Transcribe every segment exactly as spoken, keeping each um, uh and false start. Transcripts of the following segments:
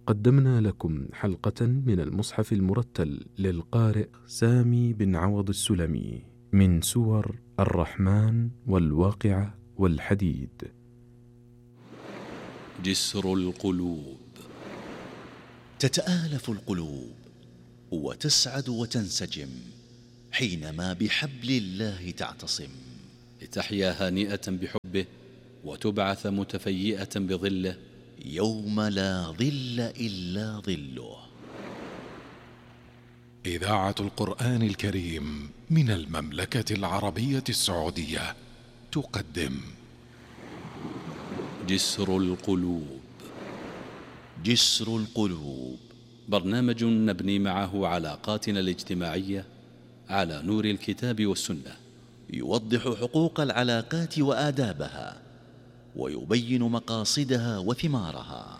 قدمنا لكم حلقة من المصحف المرتل للقارئ سامي بن عوض السلمي من سور الرحمن والواقعة والحديد. جسر القلوب. تتآلف القلوب وتسعد وتنسجم حينما بحبل الله تعتصم، لتحيا هانئة بحبه وتبعث متفيئة بظله يوم لا ظل إلا ظله. إذاعة القرآن الكريم من المملكة العربية السعودية تقدم جسر القلوب. جسر القلوب برنامج نبني معه علاقاتنا الاجتماعية على نور الكتاب والسنة، يوضح حقوق العلاقات وآدابها ويبين مقاصدها وثمارها.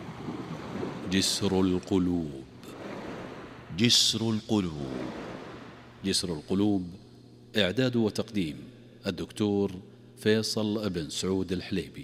جسر القلوب. جسر القلوب. جسر القلوب، إعداد وتقديم الدكتور فيصل بن سعود الحليبي،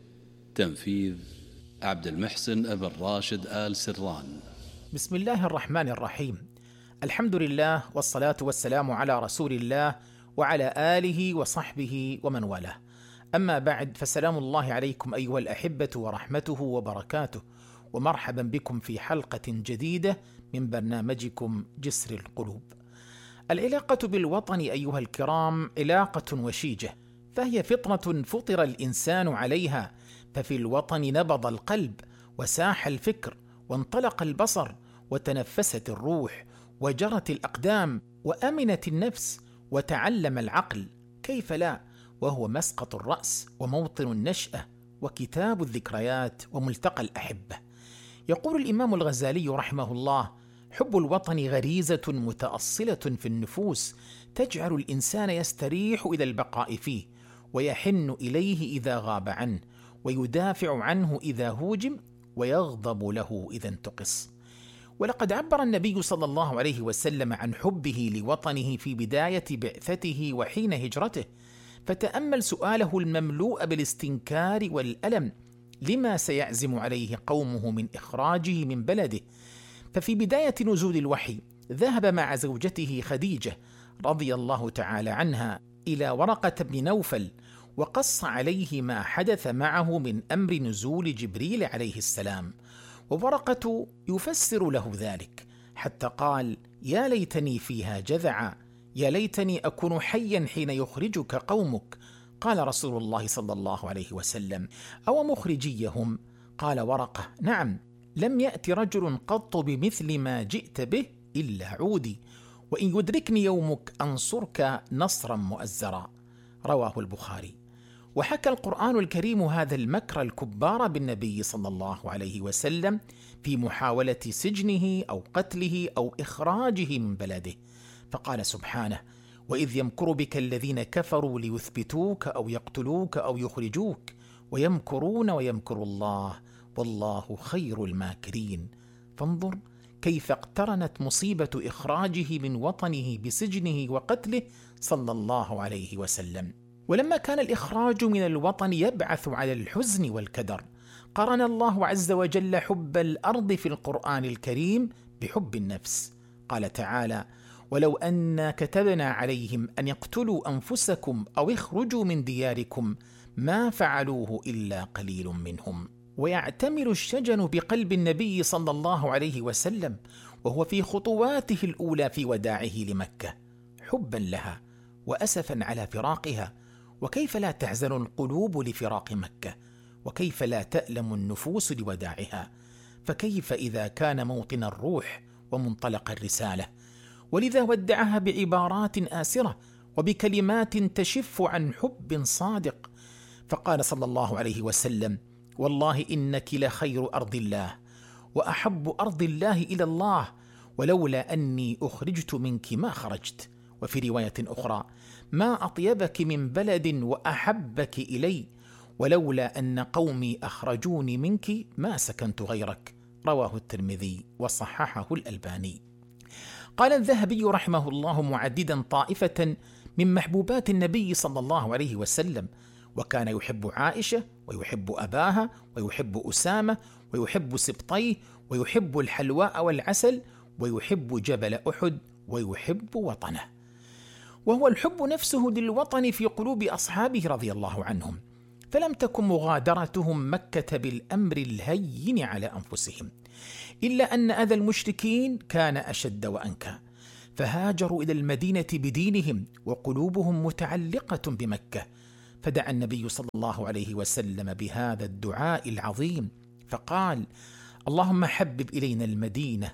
تنفيذ عبد المحسن بن راشد آل سران. بسم الله الرحمن الرحيم. الحمد لله والصلاة والسلام على رسول الله وعلى آله وصحبه ومن والاه. أما بعد، فسلام الله عليكم أيها الأحبة ورحمته وبركاته، ومرحبا بكم في حلقة جديدة من برنامجكم جسر القلوب. العلاقة بالوطن أيها الكرام علاقة وشيجة، فهي فطرة فطر الإنسان عليها، ففي الوطن نبض القلب وساح الفكر وانطلق البصر وتنفست الروح وجرت الأقدام وأمنت النفس وتعلم العقل، كيف لا، وهو مسقط الرأس وموطن النشأة وكتاب الذكريات وملتقى الأحبة. يقول الإمام الغزالي رحمه الله: حب الوطن غريزة متأصلة في النفوس تجعل الإنسان يستريح إلى البقاء فيه، ويحن إليه إذا غاب عنه، ويدافع عنه إذا هوجم، ويغضب له إذا انتقص. ولقد عبر النبي صلى الله عليه وسلم عن حبه لوطنه في بداية بعثته وحين هجرته، فتأمل سؤاله المملوء بالاستنكار والألم لما سيعزم عليه قومه من إخراجه من بلده. ففي بداية نزول الوحي ذهب مع زوجته خديجة رضي الله تعالى عنها إلى ورقة بن نوفل، وقص عليه ما حدث معه من أمر نزول جبريل عليه السلام، وورقة يفسر له ذلك حتى قال: يا ليتني فيها جذعا، يا ليتني أكون حيا حين يخرجك قومك. قال رسول الله صلى الله عليه وسلم: أو مخرجيهم؟ قال ورقة: نعم، لم يأت رجل قط بمثل ما جئت به إلا عودي، وإن يدركني يومك أنصرك نصرا مؤزرا. رواه البخاري. وحكى القرآن الكريم هذا المكر الكبار بالنبي صلى الله عليه وسلم في محاولة سجنه أو قتله أو إخراجه من بلده، فقال سبحانه: وإذ يمكر بك الذين كفروا ليثبتوك أو يقتلوك أو يخرجوك ويمكرون ويمكر الله والله خير الماكرين. فانظر كيف اقترنت مصيبة إخراجه من وطنه بسجنه وقتله صلى الله عليه وسلم. ولما كان الإخراج من الوطن يبعث على الحزن والكدر، قرن الله عز وجل حب الأرض في القرآن الكريم بحب النفس. قال تعالى: ولو أنا كتبنا عليهم أن يقتلوا أنفسكم أو اخرجوا من دياركم ما فعلوه إلا قليل منهم. ويعتمر الشجن بقلب النبي صلى الله عليه وسلم وهو في خطواته الأولى في وداعه لمكة، حبا لها وأسفا على فراقها. وكيف لا تحزن القلوب لفراق مكة، وكيف لا تألم النفوس لوداعها، فكيف إذا كان موطن الروح ومنطلق الرسالة. ولذا ودعها بعبارات آسرة وبكلمات تشف عن حب صادق، فقال صلى الله عليه وسلم: والله إنك لخير أرض الله وأحب أرض الله إلى الله، ولولا أني أخرجت منك ما خرجت. وفي رواية أخرى: ما أطيبك من بلد وأحبك إلي، ولولا أن قومي أخرجوني منك ما سكنت غيرك. رواه الترمذي وصححه الألباني. قال الذهبي رحمه الله معددا طائفة من محبوبات النبي صلى الله عليه وسلم: وكان يحب عائشة ويحب أباها ويحب أسامة ويحب سبطيه، ويحب الحلواء والعسل، ويحب جبل أحد، ويحب وطنه. وهو الحب نفسه للوطن في قلوب أصحابه رضي الله عنهم، فلم تكن مغادرتهم مكة بالأمر الهين على أنفسهم، إلا أن أذى المشركين كان أشد وأنكى، فهاجروا إلى المدينة بدينهم وقلوبهم متعلقة بمكة، فدعا النبي صلى الله عليه وسلم بهذا الدعاء العظيم فقال: اللهم حبب إلينا المدينة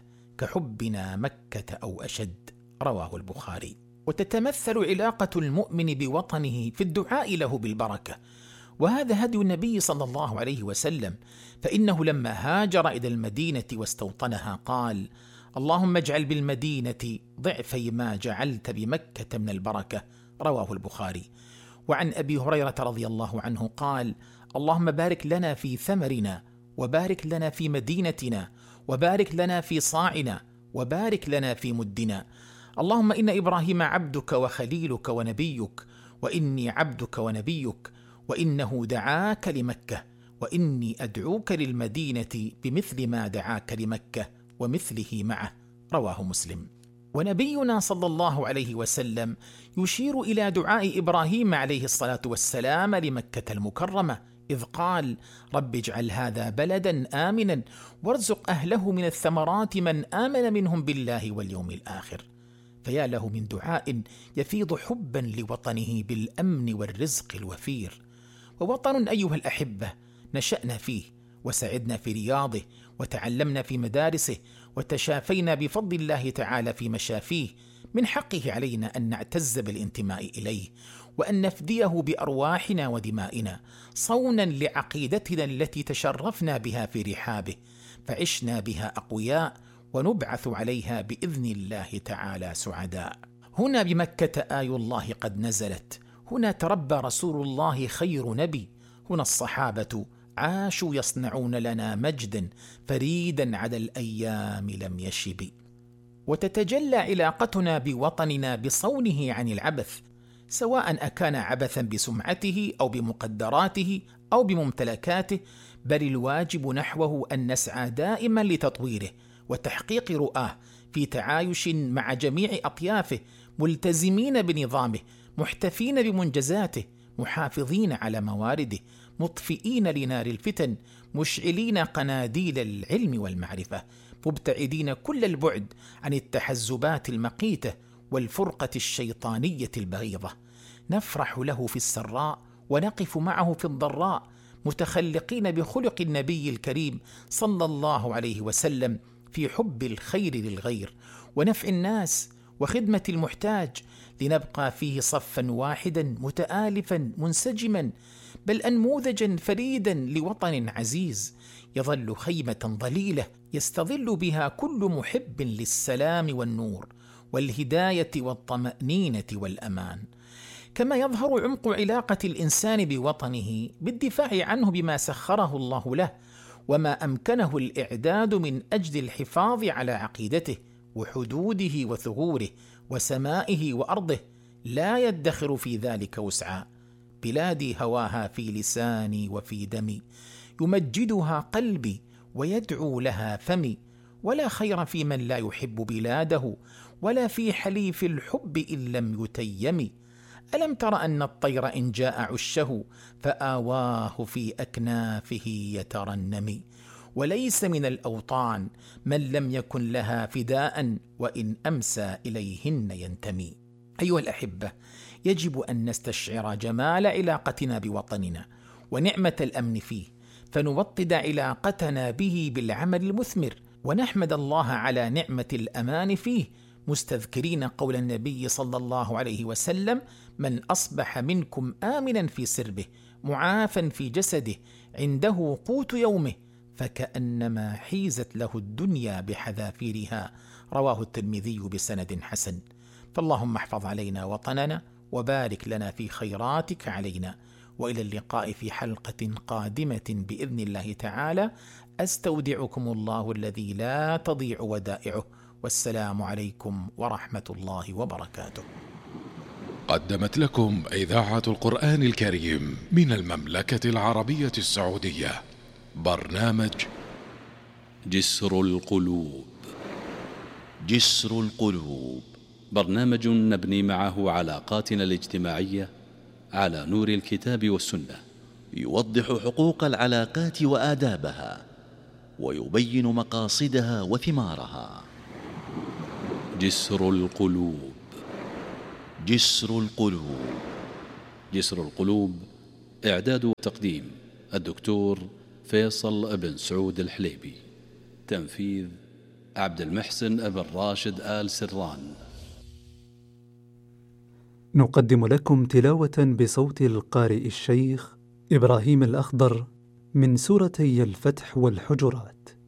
كحبنا مكة أو أشد، رواه البخاري. وتتمثل علاقة المؤمن بوطنه في الدعاء له بالبركة، وهذا هدي النبي صلى الله عليه وسلم، فإنه لما هاجر إلى المدينة واستوطنها قال: اللهم اجعل بالمدينة ضعفي ما جعلت بمكة من البركة، رواه البخاري. وعن أبي هريرة رضي الله عنه قال: اللهم بارك لنا في ثمرنا، وبارك لنا في مدينتنا، وبارك لنا في صاعنا، وبارك لنا في مدنا. اللهم إن إبراهيم عبدك وخليلك ونبيك، وإني عبدك ونبيك، وإنه دعاك لمكة، وإني أدعوك للمدينة بمثل ما دعاك لمكة ومثله معه، رواه مسلم. ونبينا صلى الله عليه وسلم يشير إلى دعاء إبراهيم عليه الصلاة والسلام لمكة المكرمة، إذ قال: رب اجعل هذا بلدا آمنا وارزق أهله من الثمرات من آمن منهم بالله واليوم الآخر. فيا له من دعاء يفيض حبا لوطنه بالأمن والرزق الوفير. ووطن أيها الأحبة نشأنا فيه، وسعدنا في رياضه، وتعلمنا في مدارسه، وتشافينا بفضل الله تعالى في مشافيه. من حقه علينا أن نعتز بالانتماء إليه، وأن نفديه بأرواحنا ودمائنا صونا لعقيدتنا التي تشرفنا بها في رحابه، فعشنا بها أقوياء، ونبعث عليها بإذن الله تعالى سعداء. هنا بمكة آي الله قد نزلت، هنا تربى رسول الله خير نبي، هنا الصحابة عاشوا يصنعون لنا مجدا فريدا على الأيام لم يشب. وتتجلى علاقتنا بوطننا بصونه عن العبث، سواء أكان عبثا بسمعته أو بمقدراته أو بممتلكاته، بل الواجب نحوه أن نسعى دائما لتطويره وتحقيق رؤاه في تعايش مع جميع أطيافه، ملتزمين بنظامه، محتفين بمنجزاته، محافظين على موارده، مطفئين لنار الفتن، مشعلين قناديل العلم والمعرفة، مبتعدين كل البعد عن التحزبات المقيتة والفرقة الشيطانية البغيضة. نفرح له في السراء ونقف معه في الضراء، متخلقين بخلق النبي الكريم صلى الله عليه وسلم في حب الخير للغير ونفع الناس وخدمة المحتاج، لنبقى فيه صفا واحدا متآلفا منسجما، بل أنموذجا فريدا لوطن عزيز يظل خيمة ظليلة يستظل بها كل محب للسلام والنور والهداية والطمأنينة والأمان. كما يظهر عمق علاقة الإنسان بوطنه بالدفاع عنه بما سخره الله له، وما أمكنه الإعداد من أجل الحفاظ على عقيدته وحدوده وثغوره وسمائه وأرضه، لا يدخر في ذلك وسعا. بلادي هواها في لساني وفي دمي، يمجدها قلبي ويدعو لها فمي، ولا خير في من لا يحب بلاده، ولا في حليف الحب إن لم يتيم. ألم تر أن الطير إن جاء عشه فآواه في أكنافه يترنم، وليس من الأوطان من لم يكن لها فداء وإن أمسى إليهن ينتمي. أيها الأحبة، يجب أن نستشعر جمال علاقتنا بوطننا ونعمة الأمن فيه، فنوطد علاقتنا به بالعمل المثمر، ونحمد الله على نعمة الأمان فيه، مستذكرين قول النبي صلى الله عليه وسلم: من أصبح منكم آمنا في سربه معافا في جسده عنده قوت يومه فكأنما حيزت له الدنيا بحذافيرها، رواه الترمذي بسند حسن. فاللهم احفظ علينا وطننا وبارك لنا في خيراتك علينا، وإلى اللقاء في حلقة قادمة بإذن الله تعالى. أستودعكم الله الذي لا تضيع ودائعه، والسلام عليكم ورحمة الله وبركاته. قدمت لكم إذاعة القرآن الكريم من المملكة العربية السعودية برنامج جسر القلوب. جسر القلوب، برنامج نبني معه علاقاتنا الاجتماعية على نور الكتاب والسنة، يوضح حقوق العلاقات وآدابها، ويبين مقاصدها وثمارها. جسر القلوب. جسر القلوب. جسر القلوب، إعداد وتقديم الدكتور فيصل بن سعود الحليبي، تنفيذ عبد المحسن بن راشد آل سران. نقدم لكم تلاوة بصوت القارئ الشيخ إبراهيم الأخضر من سورتي الفتح والحجرات.